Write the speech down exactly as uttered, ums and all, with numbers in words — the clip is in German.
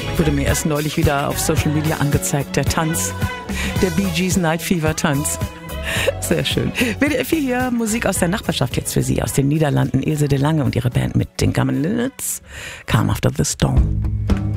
Wurde mir erst neulich wieder auf Social Media angezeigt, der Tanz. Der Bee Gees Night Fever Tanz. Sehr schön. W D R vier hier, Musik aus der Nachbarschaft jetzt für Sie, aus den Niederlanden. Ilse de Lange und ihre Band mit den Gammon Linnets. Calm After the Storm.